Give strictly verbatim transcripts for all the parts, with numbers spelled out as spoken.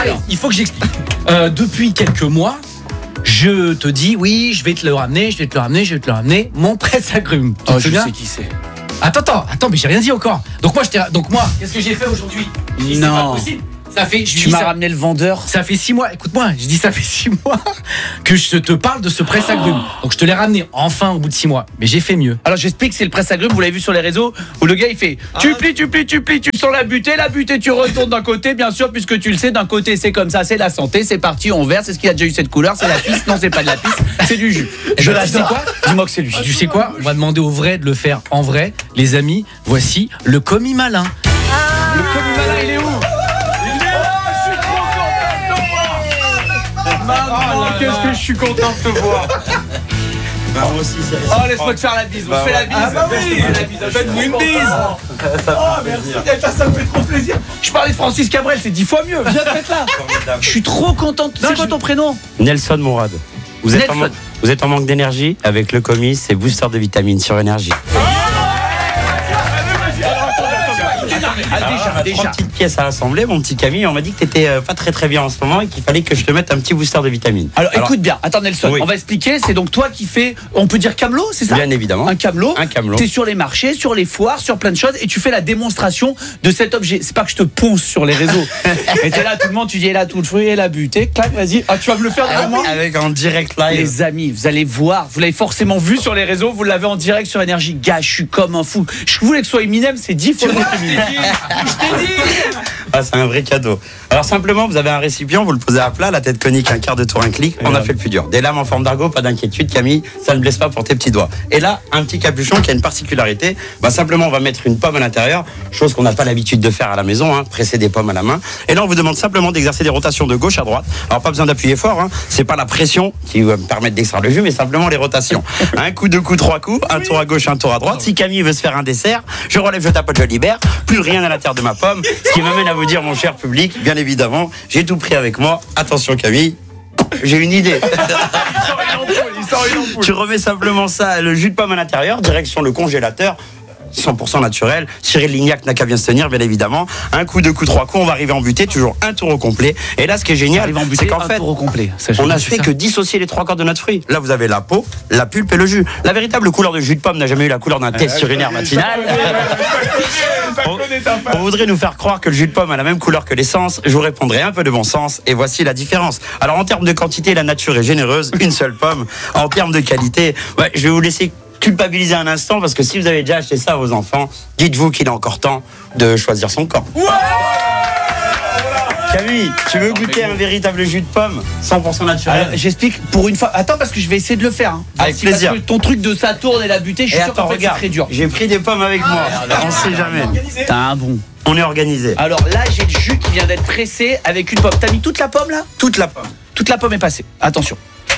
Alors, il faut que j'explique. Euh, depuis quelques mois, je te dis, oui, je vais te le ramener, je vais te le ramener, je vais te le ramener. Mon presse-agrumes. Tu Oh, te je souviens sais qui c'est. Attends, attends, attends, mais j'ai rien dit encore. Donc moi, je t'ai... Donc moi, qu'est-ce que j'ai fait aujourd'hui? J'ai dit, c'est Non. pas possible. Ça fait, je lui Tu dis, m'as ça, ramené le vendeur. ça fait six mois. Écoute-moi, je dis ça fait six mois que je te parle de ce presse-agrumes. Donc je te l'ai ramené enfin au bout de six mois. Mais j'ai fait mieux. Alors j'explique, c'est le presse-agrumes, vous l'avez vu sur les réseaux, où le gars il fait tu plies, tu plies, tu plies, tu sens la butée, la butée, tu retournes d'un côté, bien sûr, puisque tu le sais, d'un côté c'est comme ça, c'est la santé, c'est parti, on verse, c'est ce qu'il a déjà eu cette couleur, c'est la pisse, non c'est pas de la pisse, c'est du jus. Je ben, tu sais l'adore. quoi Dis-moi que c'est lui. Tu sais quoi? On va demander aux vrais de le faire en vrai. Les amis, voici le commis malin. Le commis malin, il est où? Oh, qu'est-ce que je suis content de te voir. Bah, moi aussi, ça. Oh, laisse-moi te faire la bise. On se fait la bise. Ah bah oui. Faites-vous une bise. Oh, merci. Ça me fait trop plaisir. Je parlais de Francis Cabrel, c'est dix fois mieux. Viens te mettre là. Je suis trop contente. C'est quoi ton prénom? Nelson Mourad. Vous êtes, en, Nelson. vous êtes en manque d'énergie? Avec le comice, c'est booster de vitamines sur énergie. Ah, déjà, Trois déjà. petites pièces à assembler, mon petit Camille. On m'a dit que t'étais euh, pas très très bien en ce moment et qu'il fallait que je te mette un petit booster de vitamines. Alors, écoute bien, attends Nelson, Oui. on va expliquer, c'est donc toi qui fais, on peut dire camelot, c'est ça? Bien évidemment. Un camelot. Un camelot. T'es sur les marchés, sur les foires, sur plein de choses et tu fais la démonstration de cet objet. C'est pas que je te ponce sur les réseaux. Et t'es là, tout le monde, tu dis, et là, tout le fruit et la butée, clac, vas-y. Ah, tu vas me le faire devant moi? Avec en direct live. Les amis, vous allez voir, vous l'avez forcément vu sur les réseaux, vous l'avez en direct sur Énergie. Gars, je suis comme un fou. Je voulais que ce soit Eminem, c'est dix fois mieux qu'Eminem. Je t'ai dit. Ah, c'est un vrai cadeau. Alors simplement, vous avez un récipient, vous le posez à plat, la tête conique, un quart de tour, un clic. On a fait le plus dur. Des lames en forme d'argot, pas d'inquiétude, Camille, ça ne blesse pas pour tes petits doigts. Et là, un petit capuchon qui a une particularité. Bah simplement, on va mettre une pomme à l'intérieur, chose qu'on n'a pas l'habitude de faire à la maison, hein, presser des pommes à la main. Et là, on vous demande simplement d'exercer des rotations de gauche à droite. Alors pas besoin d'appuyer fort, hein. C'est pas la pression qui va me permettre d'extraire le jus, mais simplement les rotations. Un coup, deux coups, trois coups, un tour à gauche, un tour à droite. Si Camille veut se faire un dessert, je relève, je tapote, je libère. Plus rien à l'intérieur de ma pomme. Ce qui m'amène à vous dire, mon cher public, bien évidemment, j'ai tout pris avec moi. Attention Camille, j'ai une idée. Tu remets simplement ça, le jus de pomme à l'intérieur, direction le congélateur. cent pour cent naturel. Cyril Lignac n'a qu'à bien se tenir, bien évidemment. Un coup, deux coups, trois coups, on va arriver en butée, toujours un tour au complet. Et là, ce qui est génial, c'est qu'en fait, au complet. Ça, on a j'ai fait ça. que dissocier les trois corps de notre fruit. Là, vous avez la peau, la pulpe et le jus. La véritable couleur de jus de pomme n'a jamais eu la couleur d'un test urinaire matinal. On, on voudrait nous faire croire que le jus de pomme a la même couleur que l'essence. Je vous répondrai un peu de bon sens. Et voici la différence. Alors, en termes de quantité, la nature est généreuse. Une seule pomme. En termes de qualité, ouais, je vais vous laisser culpabiliser un instant parce que si vous avez déjà acheté ça à vos enfants, dites-vous qu'il est encore temps de choisir son camp. Ouais. Camille, tu veux goûter un véritable jus de pomme cent pour cent naturel? Alors, j'explique pour une fois. Attends, parce que je vais essayer de le faire. Hein. Avec Si, parce plaisir. que ton truc de ça tourne et la butée, je suis Et sûr attends, qu'en fait, c'est regarde, très dur. j'ai pris des pommes avec moi. On sait jamais. T'as un bon. On est organisé. Alors là, j'ai le jus qui vient d'être pressé avec une pomme. T'as mis toute la pomme là? Toute la pomme. Toute la pomme est passée. Attention.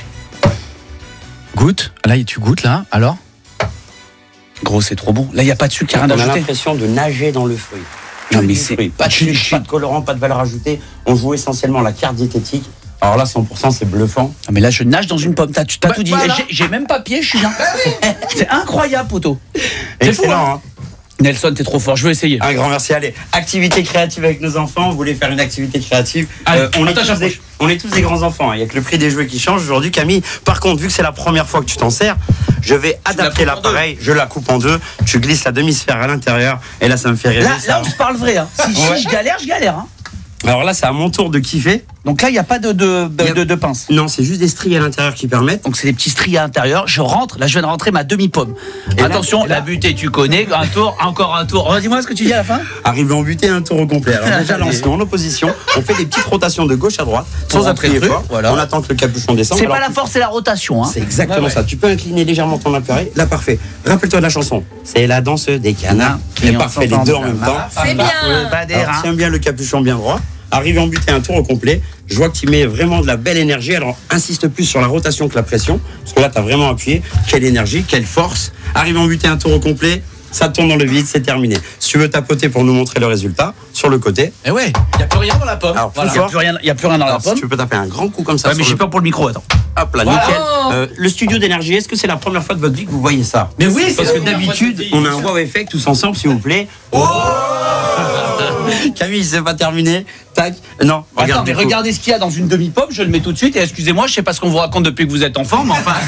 Goûte. Là, tu goûtes, là. Alors? Gros, c'est trop bon. Là, il n'y a pas de sucre, rien On a d'ajouté. l'impression de nager dans le fruit. Non, mais Du c'est fruit. Pas de je- sucre, je- pas de colorant, pas de valeur ajoutée. On joue essentiellement la carte diététique. Alors là, cent pour cent, c'est bluffant. Ah, mais là, je nage dans une pomme. T'as, tu t'as Bah, tout dit. voilà. J'ai, j'ai même pas pied, je suis bien. C'est incroyable, poteau. C'est fou, Excellent, hein. Nelson, t'es trop fort. Je veux essayer. Un grand merci. Allez, activité créative avec nos enfants. Vous voulez faire une activité créative? Allez, on, est attends, tous j'approche. des, on est tous des grands enfants. hein. Il n'y a que le prix des jouets qui change aujourd'hui, Camille. Par contre, vu que c'est la première fois que tu t'en sers, je vais adapter coupes en l'appareil. Je la coupe en deux. Tu glisses la demi-sphère à l'intérieur. Et là, ça me fait rêver. Là, ça. là, on se parle vrai. Hein. Si, Ouais. si je galère, je galère. Hein. Alors là, c'est à mon tour de kiffer. Donc là, il n'y a pas de, de, de, Y a- de- de pince. Non, c'est juste des stries à l'intérieur qui permettent. Donc c'est des petits stries à l'intérieur. Je rentre. Là, je viens de rentrer ma demi-pomme. Et là- Attention, et là- la butée, tu connais. Un tour, encore un tour. Redis-moi ce que tu dis à la fin. Arriver en butée un tour au complet. Alors déjà lancé en opposition, on fait des petites rotations de gauche à droite, sans Pour rentrer appuyer le truc, fort. voilà. On attend que le capuchon descende. C'est Alors, pas la force, c'est la rotation. Hein. C'est exactement Ouais, ouais. ça. Tu peux incliner légèrement ton appareil. Là, parfait. Rappelle-toi de la chanson. C'est la danse des canards. Qui C'est parfait, les deux en même temps. C'est bien. Pas des Alors, reins. tiens bien le capuchon bien droit. Arrive en butée un tour au complet. Je vois que tu mets vraiment de la belle énergie. Alors, insiste plus sur la rotation que la pression. Parce que là, tu as vraiment appuyé. Quelle énergie, quelle force. Arrive en butée un tour au complet. Ça tourne dans le vide, c'est terminé. Si tu veux tapoter pour nous montrer le résultat, sur le côté. Eh ouais, il n'y a plus rien dans la pomme. Alors, plus Il n'y a fort. plus rien, y a plus rien dans la Alors, si pomme. tu peux taper un grand coup comme ça. Ouais, mais sur j'ai le- peur pour le micro. Attends. Hop là, Wow. nickel. Euh, le studio d'énergie, est-ce que c'est la première fois de votre vie que vous voyez ça? Mais oui, c'est Parce la que première fois de d'habitude, votre vie. on a un wow effect tous ensemble, s'il vous plaît. Camille, c'est pas terminé. Tac. Non, Attends, regarde. mais du coup. regardez ce qu'il y a dans une demi-pomme, je le mets tout de suite. Et excusez-moi, je sais pas ce qu'on vous raconte depuis que vous êtes enfant, mais enfin.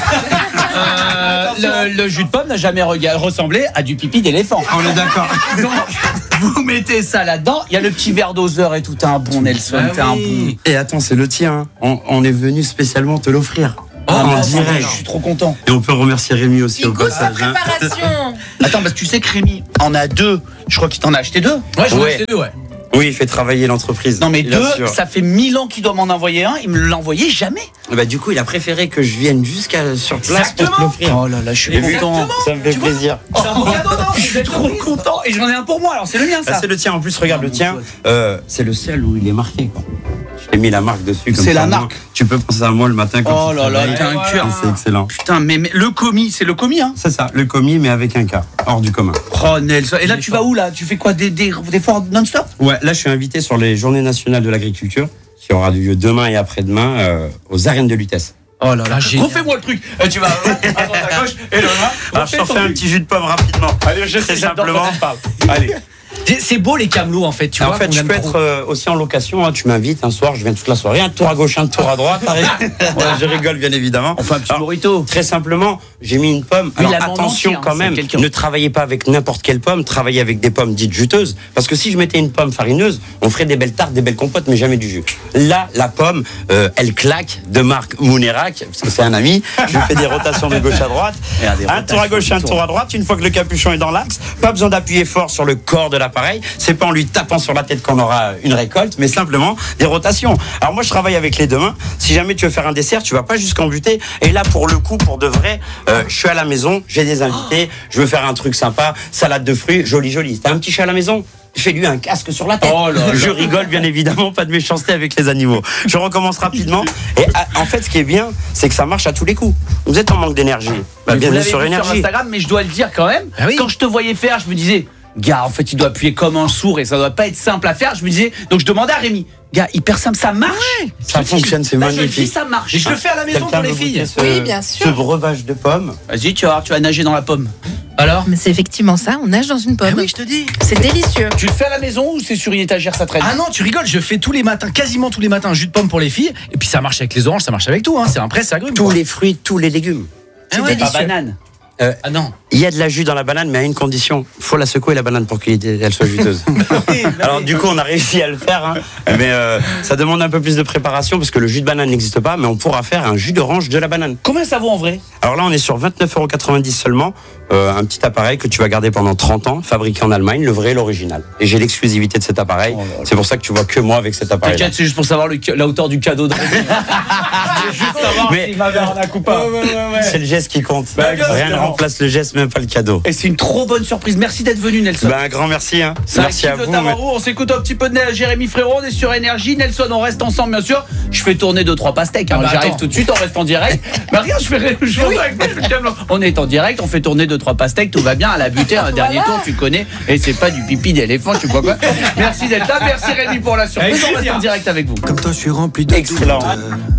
euh, le, le jus de pomme n'a jamais rega- ressemblé à du pipi d'éléphant. On est d'accord. Donc, vous mettez ça là-dedans. Il y a le petit verre doseur et tout. T'es un bon, Nelson. Ah T'es un oui. bon. Et attends, c'est le tien. hein. On, on est venu spécialement te l'offrir. Ah, en mais direct. je suis trop content. Et on peut remercier Rémi aussi Il au goûte sa passage. hein. préparation. Attends, parce que tu sais que Rémi en a deux. Je crois qu'il t'en a acheté deux. Ouais, j'en ai Ouais. acheté deux, ouais. Oui, il fait travailler l'entreprise. Non, mais Bien deux, sûr. ça fait mille ans qu'il doit m'en envoyer un. Il me l'a envoyé jamais. Bah, du coup, il a préféré que je vienne jusqu'à sur place pour te l'offrir. Oh là là, je suis Exactement. content. Ça me fait plaisir. C'est un bon cadeau, non? Je suis trop content. Et j'en ai un pour moi. Alors c'est le mien, Ah, ça. c'est le tien. En plus, regarde Oh, le mon tien. pote. Euh, c'est le seul où il est marqué. Quoi. Je t'ai mis la marque dessus. comme C'est ça, la au moins, marque. Tu peux penser à moi le matin quand Oh tu là là, travailles. t'es un voilà. cœur. C'est excellent. Putain, mais, mais le commis, c'est le commis, hein. C'est ça, le commis, mais avec un cas hors du commun. Oh Nelson. Et là, tu vas où là? Tu fais quoi? Des, des, des foires non-stop? Ouais, là, je suis invité sur les Journées nationales de l'agriculture, qui aura lieu demain et après-demain euh, aux arènes de Lutèce. Oh là là, génial. refais-moi le truc. Euh, tu vas à droite, à gauche, et là, Alors, je t'en fais un petit jus de pomme rapidement. Allez, je Très sais, j'adore simplement. quand tu parles. Allez. C'est- C'est beau les camelots en fait, tu en vois. fait, qu'on je aime peux trop. être euh, aussi en location. hein. Tu m'invites un soir, je viens toute la soirée. Un tour à gauche, un tour à droite. t'arrives. Ouais, je rigole, bien évidemment. On fait un petit Alors, morito. Très simplement, j'ai mis une pomme. Lui, Alors il a demandé attention entier, hein, quand c'est même, quelqu'un. ne travaillez pas avec n'importe quelle pomme, travaillez avec des pommes dites juteuses. Parce que si je mettais une pomme farineuse, on ferait des belles tartes, des belles compotes, mais jamais du jus. Là, la pomme, euh, elle claque, de marque Mounerac, parce que c'est un ami. Je fais des rotations de gauche à droite. Et un des Un tour à gauche, un rotations, tour à droite. Une fois que le capuchon est dans l'axe, pas besoin d'appuyer fort sur le corps de l'appareil. C'est pas en lui tapant sur la tête qu'on aura une récolte, mais simplement des rotations. Alors moi, je travaille avec les deux mains. Si jamais tu veux faire un dessert, tu vas pas jusqu'en buter. Et là, pour le coup, pour de vrai, euh, je suis à la maison, j'ai des invités, je veux faire un truc sympa, salade de fruits, joli, joli. T'as un petit chat à la maison? Fais-lui un casque sur la tête. Oh là là. Je rigole, bien évidemment, pas de méchanceté avec les animaux. Je recommence rapidement. Et à- en fait, ce qui est bien, c'est que ça marche à tous les coups. Vous êtes en manque d'énergie. Bah, Vous bienvenue l'avez sur vu énergie. Instagram, mais je dois le dire quand même. Ah oui. Quand je te voyais faire, je me disais, gars, en fait, il doit appuyer comme un sourd et ça doit pas être simple à faire. Je me disais, donc je demandais à Rémi, gars, hyper simple, ça marche. Ça fonctionne, c'est Là, je le dis, magnifique. ça marche. Et je le fais à la maison Quelqu'un pour les veut filles. goûter ce- Oui, bien sûr. Ce breuvage de pommes. Vas-y, tu vas voir, tu vas nager dans la pomme. Alors Mais c'est effectivement ça, on nage dans une Ah pomme. oui, je te dis. C'est délicieux. Tu le fais à la maison ou c'est sur une étagère, ça traîne? Ah non, tu rigoles, je fais tous les matins, quasiment tous les matins, un jus de pomme pour les filles. Et puis ça marche avec les oranges, ça marche avec tout. Hein. C'est un presse, c'est agrume. Tous quoi. les fruits, tous les légumes. C'est ouais, Pas délicieux. banane. Ah non. Il y a de la jus dans la banane, mais à une condition. Faut la secouer la banane pour qu'elle soit juteuse. Alors du coup, on a réussi à le faire, hein. mais euh, ça demande un peu plus de préparation parce que le jus de banane n'existe pas, mais on pourra faire un jus d'orange de la banane. Combien ça vaut en vrai? Alors là, on est sur vingt-neuf euros quatre-vingt-dix seulement, euh, un petit appareil que tu vas garder pendant trente ans, fabriqué en Allemagne, le vrai et l'original. Et j'ai l'exclusivité de cet appareil. Oh là là. C'est pour ça que tu vois que moi avec cet appareil. T'inquiète, c'est juste pour savoir le- la hauteur du cadeau de Rémi. C'est juste savoir Mais- s'il m'avait un coup pas. C'est le geste qui compte. Bah, Rien ne exactement. remplace le geste, même pas le cadeau. Et c'est une trop bonne surprise. Merci d'être venu, Nelson. Ben, un grand merci. Hein. Ça Merci à kiffe de vous. t'avoir où. On s'écoute un petit peu de Jérémy Frérot, on est sur Énergie. Nelson, on reste ensemble, bien sûr. Je fais tourner deux trois pastèques. hein. Ah bah J'arrive attends. tout de suite, on reste en direct. Bah rien, je fais, je fais avec moi, je fais comme- On est en direct, on fait tourner deux trois pastèques, tout va bien. À la butée, un dernier tour, tu connais. Et c'est pas du pipi d'éléphant, je sais pas quoi. Merci d'être là. Merci Rémi pour la surprise. On reste en direct avec vous. Comme toi, je suis rempli de Excellent. doutes.